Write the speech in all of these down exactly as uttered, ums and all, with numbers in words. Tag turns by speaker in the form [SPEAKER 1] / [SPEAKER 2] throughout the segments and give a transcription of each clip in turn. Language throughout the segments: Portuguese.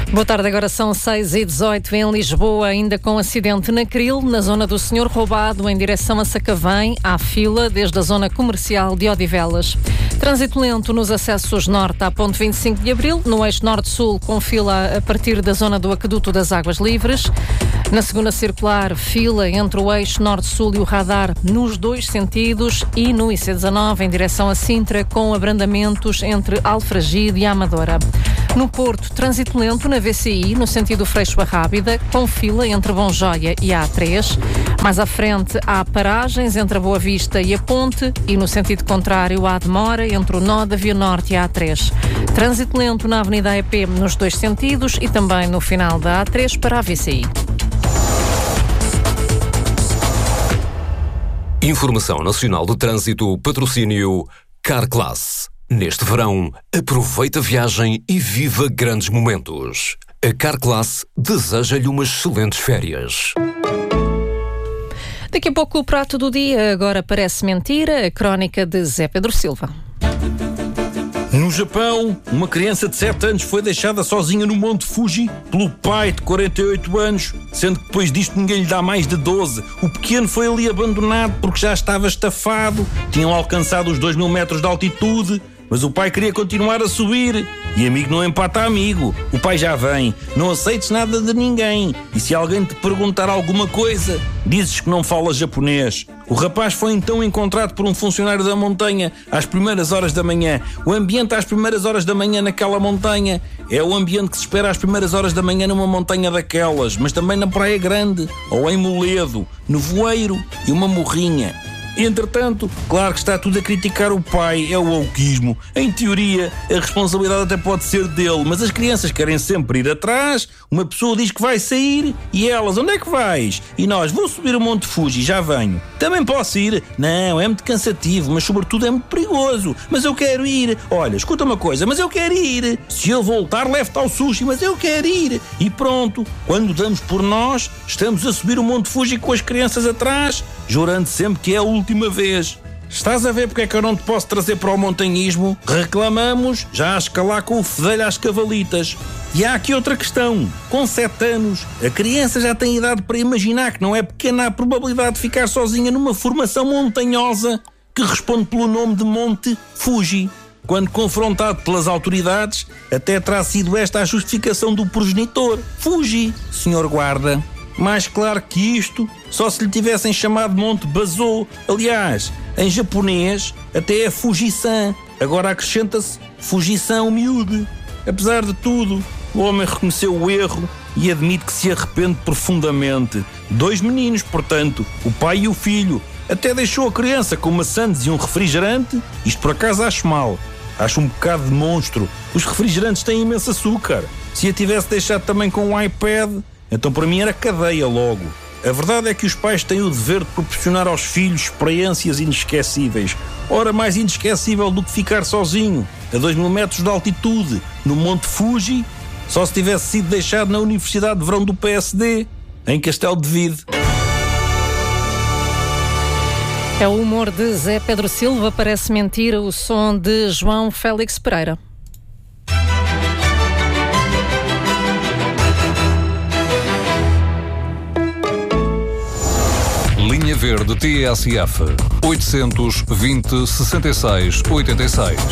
[SPEAKER 1] Boa tarde, agora são seis e dezoito em Lisboa, ainda com acidente na Cril, na zona do Senhor Roubado, em direção a Sacavém, à fila, desde a zona comercial de Odivelas. Trânsito lento nos acessos norte à ponte vinte e cinco de Abril, no eixo norte-sul, com fila a partir da zona do Aqueduto das Águas Livres. Na segunda circular, fila entre o eixo norte-sul e o radar nos dois sentidos, e no I C dezanove em direção a Sintra, com abrandamentos entre Alfragide e Amadora. No Porto, trânsito lento na V C I, no sentido Freixo-Rábida, com fila entre Bonjoia e a A três. Mais à frente, há paragens entre a Boa Vista e a Ponte, e no sentido contrário, há demora entre o nó da Via Norte e a A três. Trânsito lento na Avenida A E P nos dois sentidos e também no final da A três para a V C I.
[SPEAKER 2] Informação Nacional do Trânsito, patrocínio Carclass. Neste verão, aproveita a viagem e viva grandes momentos. A Carclass deseja-lhe umas excelentes férias.
[SPEAKER 1] Daqui a pouco o prato do dia, agora parece mentira, a crónica de Zé Pedro Silva.
[SPEAKER 3] No Japão, uma criança de sete anos foi deixada sozinha no Monte Fuji pelo pai de quarenta e oito anos, sendo que depois disto ninguém lhe dá mais de doze. O pequeno foi ali abandonado porque já estava estafado. Tinham alcançado os dois mil metros de altitude, mas o pai queria continuar a subir. E amigo não empata amigo. O pai já vem. Não aceites nada de ninguém. E se alguém te perguntar alguma coisa, dizes que não falas japonês. O rapaz foi então encontrado por um funcionário da montanha às primeiras horas da manhã. O ambiente às primeiras horas da manhã naquela montanha é o ambiente que se espera às primeiras horas da manhã numa montanha daquelas, mas também na Praia Grande, ou em Moledo, Nevoeiro e uma morrinha. Entretanto, claro que está tudo a criticar o pai, é o wokeismo. Em teoria, a responsabilidade até pode ser dele, mas as crianças querem sempre ir atrás. Uma pessoa diz que vai sair e elas, onde é que vais? E nós, vou subir o Monte Fuji, já venho. Também posso ir? Não, é muito cansativo, mas sobretudo é muito perigoso. Mas eu quero ir. Olha, escuta uma coisa, mas eu quero ir. Se eu voltar, levo-te ao sushi, mas eu quero ir. E pronto, quando damos por nós, estamos a subir o Monte Fuji com as crianças atrás, jurando sempre que é a última vez. Estás a ver porque é que eu não te posso trazer para o montanhismo? Reclamamos já a escalar com o fedelho às cavalitas. E há aqui outra questão. Com sete anos, a criança já tem idade para imaginar que não é pequena a probabilidade de ficar sozinha numa formação montanhosa que responde pelo nome de Monte Fuji. Quando confrontado pelas autoridades, até terá sido esta a justificação do progenitor. Fuji, senhor guarda. Mais claro que isto, só se lhe tivessem chamado Monte Bazou. Aliás, em japonês até é Fuji-san. Agora acrescenta-se Fuji-san miúde. Apesar de tudo, o homem reconheceu o erro e admite que se arrepende profundamente. Dois meninos, portanto, o pai e o filho. Até deixou a criança com maçãs e um refrigerante. Isto por acaso acho mal. Acho um bocado de monstro. Os refrigerantes têm imenso açúcar. Se a tivesse deixado também com um iPad, então para mim era cadeia logo. A verdade é que os pais têm o dever de proporcionar aos filhos experiências inesquecíveis. Ora, mais inesquecível do que ficar sozinho, a dois mil metros de altitude, no Monte Fuji, só se tivesse sido deixado na Universidade de Verão do P S D, em Castelo de Vide.
[SPEAKER 1] É o humor de Zé Pedro Silva, parece mentira, o som de João Félix Pereira.
[SPEAKER 2] Linha Verde T S F oitocentos e vinte, sessenta e seis, oitenta e seis.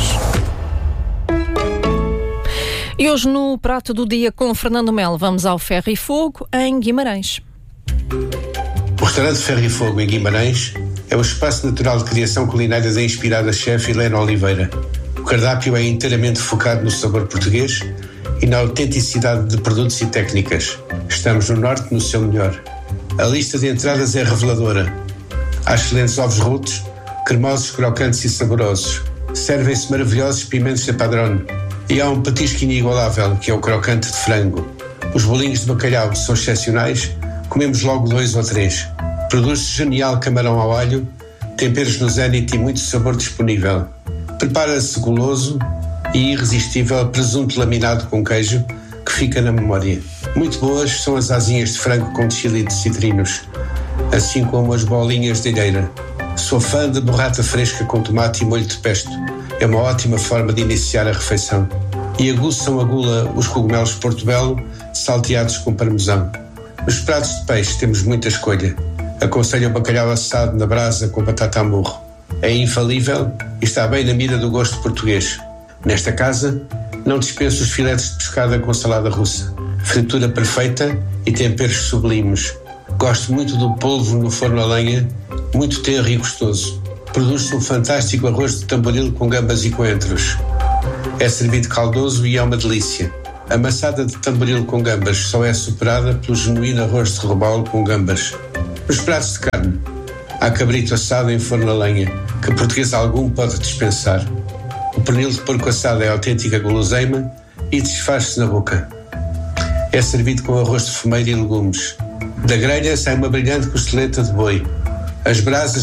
[SPEAKER 1] E hoje no Prato do Dia com Fernando Melo vamos ao Ferro e Fogo em Guimarães.
[SPEAKER 4] O restaurante Ferro e Fogo em Guimarães é o espaço natural de criação culinária da inspirada chefe Helena Oliveira. O cardápio é inteiramente focado no sabor português e na autenticidade de produtos e técnicas. Estamos no Norte no seu melhor. A lista de entradas é reveladora. Há excelentes ovos rotos, cremosos, crocantes e saborosos. Servem-se maravilhosos pimentos de padrão. E há um petisco inigualável, que é o crocante de frango. Os bolinhos de bacalhau são excepcionais, comemos logo dois ou três. Produz-se genial camarão ao alho, temperos no zénite e muito sabor disponível. Prepara-se goloso e irresistível presunto laminado com queijo, que fica na memória. Muito boas são as asinhas de frango com chili de citrinos, assim como as bolinhas de alheira. Sou fã de borrata fresca com tomate e molho de pesto. É uma ótima forma de iniciar a refeição. e aguçam a gula os cogumelos portobello salteados com parmesão. Nos pratos de peixe temos muita escolha. Aconselho o bacalhau assado na brasa com batata a murro. É infalível e está bem na mira do gosto português. Nesta casa, não dispenso os filetes de pescada com salada russa. Fritura perfeita e temperos sublimes. Gosto muito do polvo no forno a lenha, muito tenro e gostoso. Produz-se um fantástico arroz de tamboril com gambas e coentros. É servido caldoso e é uma delícia. A maçada de tamboril com gambas só é superada pelo genuíno arroz de robalo com gambas. Nos pratos de carne, há cabrito assado em forno a lenha, que português algum pode dispensar. O pernil de porco assado é autêntica guloseima e desfaz-se na boca. É servido com arroz de fumeiro e legumes. Da grelha sai uma brilhante costeleta de boi. As brasas